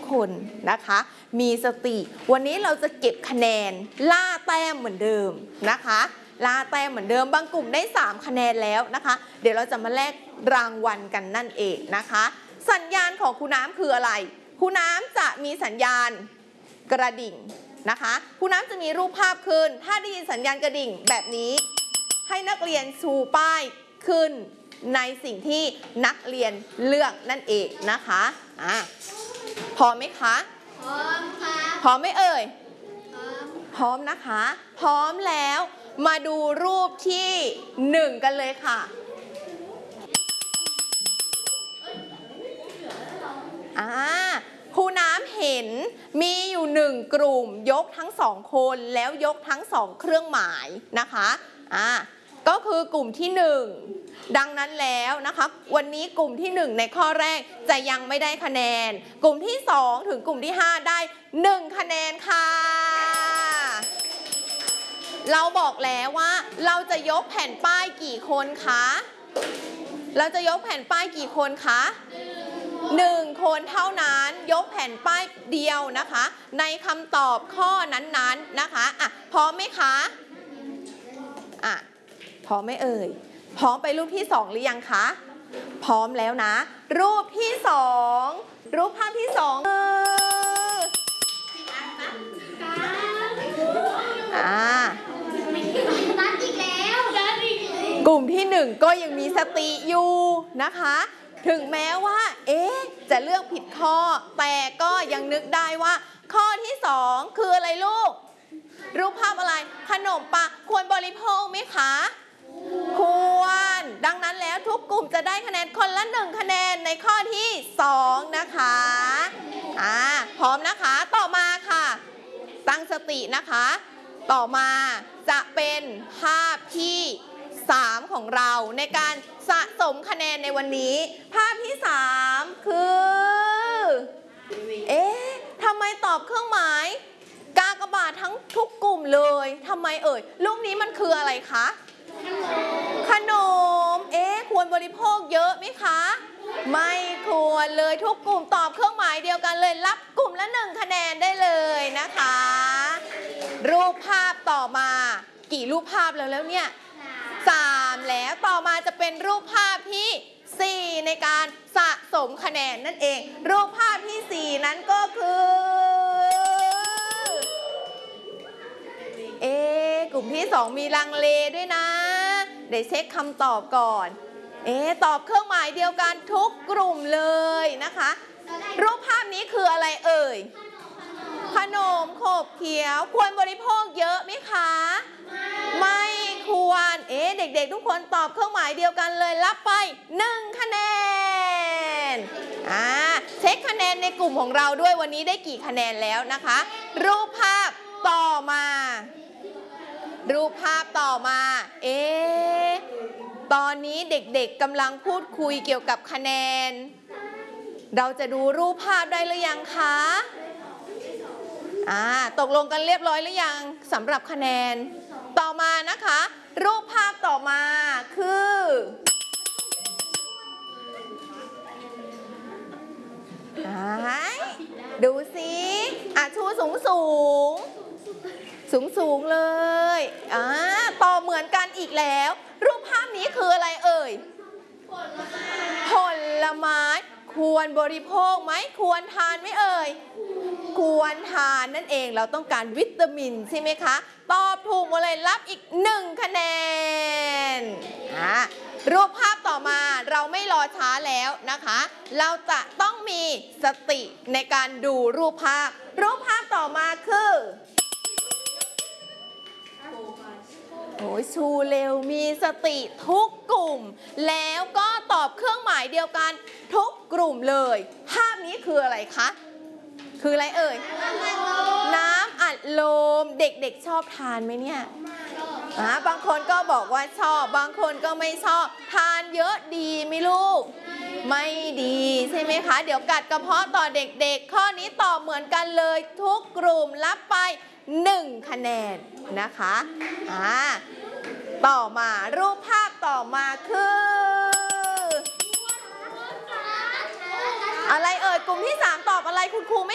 คนนะคะมีสติวันนี้เราจะเก็บคะแนนล่าแต้มเหมือนเดิมนะคะล่าแต้มเหมือนเดิมบางกลุ่มได้3คะแนนแล้วนะคะเดี๋ยวเราจะมาแลกรางวัลกันนั่นเองนะคะสัญญาณของครูน้ำคืออะไรครูน้ำจะมีสัญญาณกระดิ่งนะคะครูน้ำจะมีรูปภาพขึ้นถ้าได้ยินสัญญาณกระดิ่งแบบนี้ให้นักเรียนชูป้ายขึ้นในสิ่งที่นักเรียนเลือกนั่นเองนะคะพร้อมไหมคะพร้อมค่ะพร้อมไหมเอ่ยพร้อมนะคะพร้อมแล้วมาดูรูปที่1กันเลยค่ะครูน้ำเห็นมีอยู่1กลุ่มยกทั้ง2คนแล้วยกทั้ง2เครื่องหมายนะคะก็คือกลุ่มที่1ดังนั้นแล้วนะคะวันนี้กลุ่มที่1ในข้อแรกจะยังไม่ได้คะแนนกลุ่มที่2ถึงกลุ่มที่5ได้1คะแนนค่ะเราบอกแล้วว่าเราจะยกแผ่นป้ายกี่คนคะเราจะยกแผ่นป้ายกี่คนคะ1คนเท่านั้นยกแผ่นป้ายเดียวนะคะในคำตอบข้อนั้นๆนะคะพร้อมไหมคะพร้อมไหมเอ่ยพร้อมไปรูปที่2หรือยังคะพร้อมแล้วนะรูปที่2รูปภาพที่2กลุ่มที่1ก็ยังมีสติอยู่นะคะถึงแม้ว่าจะเลือกผิดข้อแต่ก็ยังนึกได้ว่าข้อที่2คืออะไรลูกรูปภาพอะไรขนมปังควรบริโภคไหมคะควรดังนั้นแล้วทุกกลุ่มจะได้คะแนนคนละ1คะแนนในข้อที่2นะคะพร้อมนะคะต่อมาค่ะตั้งสตินะคะต่อมาจะเป็นภาพที่3ของเราในการสะสมคะแนนในวันนี้ภาพที่3คือทำไมตอบเครื่องหมายกากบาททั้งทุกกลุ่มเลยทำไมเอ่ยรูปนี้มันคืออะไรคะขนมควรบริโภคเยอะไหมคะไม่ควรเลยทุกกลุ่มตอบเครื่องหมายเดียวกันเลยรับกลุ่มละ1คะแนนได้เลยนะคะรูปภาพต่อมากี่รูปภาพแล้วเนี่ย3แล้วต่อมาจะเป็นรูปภาพที่4ในการสะสมคะแนนนั่นเองรูปภาพที่4นั้นก็คือกลุ่มที่2มีลังเลด้วยนะเดี๋ยวเช็คคำตอบก่อนตอบเครื่องหมายเดียวกันทุกกลุ่มเลยนะคะรูปภาพนี้คืออะไรเอ่ยขนมขบเขียวควรบริโภคเยอะไหมคะไม่ควรเด็กๆทุกคนตอบเครื่องหมายเดียวกันเลยรับไป1คะแนนเช็คคะแนนในกลุ่มของเราด้วยวันนี้ได้กี่คะแนนแล้วนะคะรูปภาพต่อมาตอนนี้เด็กๆกำลังพูดคุยเกี่ยวกับคะแนนเราจะดูรูปภาพได้หรือยังคะตกลงกันเรียบร้อยหรือยังสำหรับคะแนนต่อมานะคะรูปภาพต่อมาคือดูสิชูสูงเลยต่อเหมือนกันอีกแล้วรูปภาพนี้คืออะไรเอ่ยผลไม้ควรบริโภคไหมควรทานไหมเอ่ยควรทานนั่นเองเราต้องการวิตามินใช่ไหมคะตอบถูกหมดเลยรับอีก1คะแนนรูปภาพต่อมาเราไม่รอช้าแล้วนะคะเราจะต้องมีสติในการดูรูปภาพต่อมาคือชูเร็วมีสติทุกกลุ่มแล้วก็ตอบเครื่องหมายเดียวกันทุกกลุ่มเลยภาพนี้คืออะไรคะคืออะไรเอ่ยน้ำอัดลมเด็กๆชอบทานไหมเนี่ยบางคนก็บอกว่าชอบบางคนก็ไม่ชอบทานเยอะดีไหมลูกไม่ดีใช่ไหมคะเดี๋ยวกัดกระเพาะต่อเด็กๆข้อนี้ตอบเหมือนกันเลยทุกกลุ่มรับไป1คะแนนนะคะต่อมารูปภาพต่อมาคืออะไรเอ่ยกลุ่มที่3ตอบอะไรคุณครูไม่